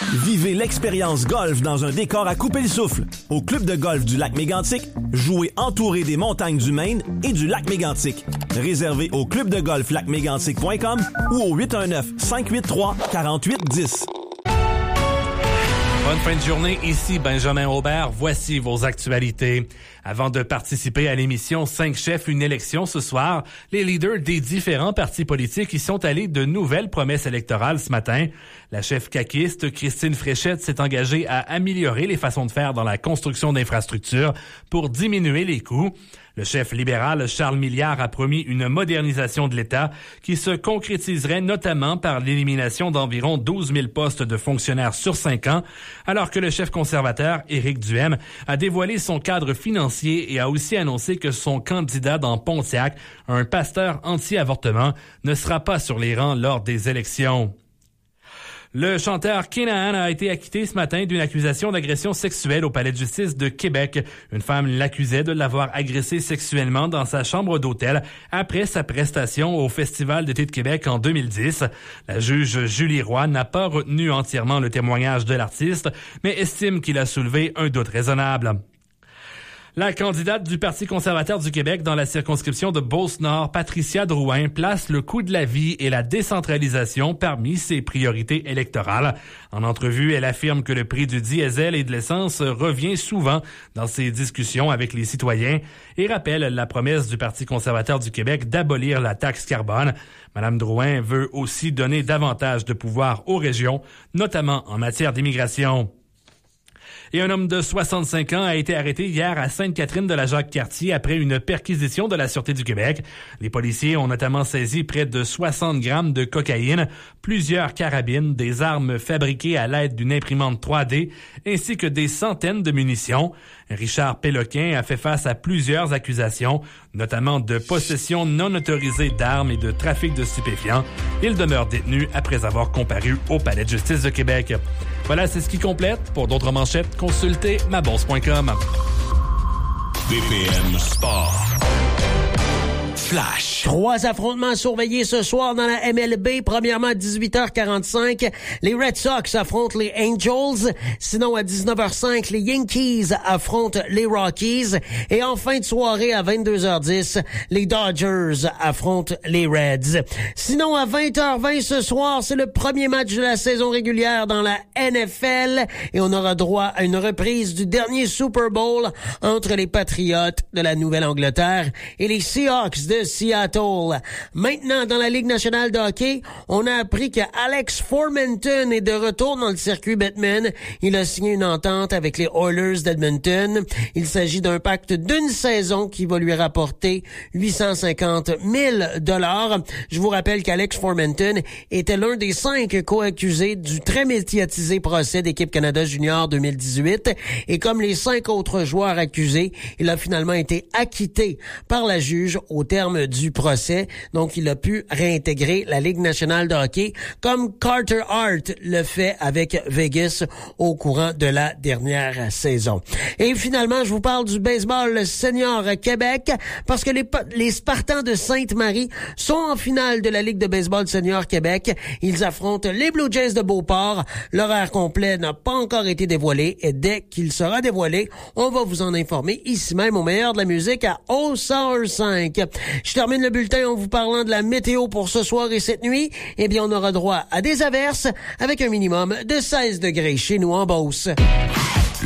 Vivez l'expérience golf dans un décor à couper le souffle. Au club de golf du lac Mégantic, jouez entouré des montagnes du Maine et du lac Mégantic. Réservé au clubdegolflacmégantic.com ou au 819-583-4810. Bonne fin de journée, ici Benjamin Aubert. Voici vos actualités. Avant de participer à l'émission 5 chefs, une élection ce soir, les leaders des différents partis politiques y sont allés de nouvelles promesses électorales ce matin. La chef caquiste, Christine Fréchette, s'est engagée à améliorer les façons de faire dans la construction d'infrastructures pour diminuer les coûts. Le chef libéral, Charles Milliard, a promis une modernisation de l'État qui se concrétiserait notamment par l'élimination d'environ 12 000 postes de fonctionnaires sur 5 ans, alors que le chef conservateur, Éric Duhaime, a dévoilé son cadre financier et a aussi annoncé que son candidat dans Pontiac, un pasteur anti-avortement, ne sera pas sur les rangs lors des élections. Le chanteur Kinahan a été acquitté ce matin d'une accusation d'agression sexuelle au palais de justice de Québec. Une femme l'accusait de l'avoir agressé sexuellement dans sa chambre d'hôtel après sa prestation au Festival d'été de Québec en 2010. La juge Julie Roy n'a pas retenu entièrement le témoignage de l'artiste, mais estime qu'il a soulevé un doute raisonnable. La candidate du Parti conservateur du Québec dans la circonscription de Beauce-Nord, Patricia Drouin, place le coût de la vie et la décentralisation parmi ses priorités électorales. En entrevue, elle affirme que le prix du diesel et de l'essence revient souvent dans ses discussions avec les citoyens et rappelle la promesse du Parti conservateur du Québec d'abolir la taxe carbone. Madame Drouin veut aussi donner davantage de pouvoir aux régions, notamment en matière d'immigration. Et un homme de 65 ans a été arrêté hier à Sainte-Catherine de la Jacques-Cartier après une perquisition de la Sûreté du Québec. Les policiers ont notamment saisi près de 60 grammes de cocaïne, plusieurs carabines, des armes fabriquées à l'aide d'une imprimante 3D, ainsi que des centaines de munitions. Richard Péloquin a fait face à plusieurs accusations, notamment de possession non autorisée d'armes et de trafic de stupéfiants. Il demeure détenu après avoir comparu au Palais de justice de Québec. Voilà, c'est ce qui complète. Pour d'autres manchettes, consultez mabourse.com. BPM Sport. Flash. 3 affrontements surveillés ce soir dans la MLB. Premièrement, à 18h45, les Red Sox affrontent les Angels. Sinon, à 19h05, les Yankees affrontent les Rockies. Et en fin de soirée, à 22h10, les Dodgers affrontent les Reds. Sinon, à 20h20 ce soir, c'est le premier match de la saison régulière dans la NFL. Et on aura droit à une reprise du dernier Super Bowl entre les Patriots de la Nouvelle-Angleterre et les Seahawks de Seattle. Maintenant, dans la Ligue nationale de hockey, on a appris que Alex Formenton est de retour dans le circuit Batman. Il a signé une entente avec les Oilers d'Edmonton. Il s'agit d'un pacte d'une saison qui va lui rapporter 850 000 $. Je vous rappelle qu'Alex Formenton était l'un des 5 co-accusés du très médiatisé procès d'Équipe Canada Junior 2018. Et comme les 5 autres joueurs accusés, il a finalement été acquitté par la juge au terme du procès. Donc, il a pu réintégrer la Ligue nationale de hockey comme Carter Hart le fait avec Vegas au courant de la dernière saison. Et finalement, je vous parle du baseball senior Québec parce que les Spartans de Sainte-Marie sont en finale de la Ligue de baseball senior Québec. Ils affrontent les Blue Jays de Beauport. L'horaire complet n'a pas encore été dévoilé et dès qu'il sera dévoilé, on va vous en informer ici même au meilleur de la musique à All Sour 5. Je termine le bulletin en vous parlant de la météo pour ce soir et cette nuit. Eh bien, on aura droit à des averses avec un minimum de 16 degrés chez nous en Beauce.